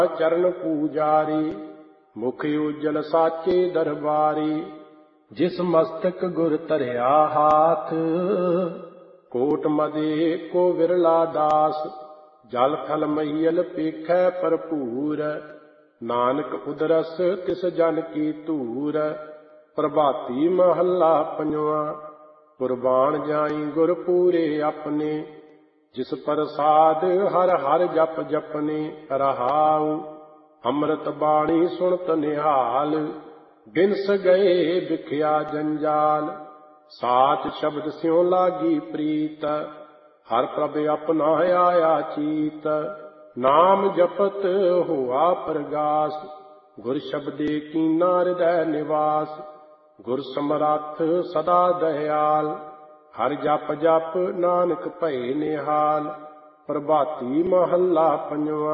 ਚਰਨ ਪੂਜਾਰੀ, ਮੁਖ ਉਜਲ ਸਾਚੇ ਦਰਬਾਰੀ। ਜਿਸ ਮਸਤਕ ਗੁਰ ਧਰਿਆ ਹਾਥ, ਕੋਟ ਮਦੇ ਕੋ ਵਿਰਲਾ ਦਾਸ। ਜਲ ਥਲ ਮਹੀਲ ਪੇਖੈ ਭਰਪੂਰ, ਨਾਨਕ ਉਦਰਸ ਤਿਸ ਜਨ ਕੀ ਧੂਰ। ਪ੍ਰਭਾਤੀ ਮਹੱਲਾ ਪੰਜਵਾਂ। ਕੁਰਬਾਨ ਜਾਈ ਗੁਰ ਪੂਰੇ ਆਪਣੇ, ਜਿਸ ਪ੍ਰਸਾਦ ਹਰ ਹਰ ਜਪ ਜਪਨੇ। ਰਹਾਉ ਅੰਮ੍ਰਿਤ ਬਾਣੀ ਸੁਣਤ ਨਿਹਾਲ, ਬਿਨਸ ਗਏ ਵਿਖਿਆ ਜੰਜਾਲ। ਸਾਚ ਸ਼ਬਦ ਸਿਉ ਲਾਗੀ ਪ੍ਰੀਤ, ਹਰ ਪ੍ਰਭ ਆਪਣਾ ਆਇਆ ਚੀਤ। ਨਾਮ ਜਪਤ ਹੋਆ ਪ੍ਰਗਾਸ, ਗੁਰ ਸ਼ਬਦੇ ਕੀਨਾ ਹਿਰਦੈ ਨਿਵਾਸ। ਗੁਰ ਸਮਰੱਥ ਸਦਾ ਦਇਆਲ, ਹਰ ਜਪ ਜਪ ਨਾਨਕ ਭਏ ਨਿਹਾਲ। ਪ੍ਰਭਾਤੀ ਮਹੱਲਾ ਪੰਜਵਾਂ।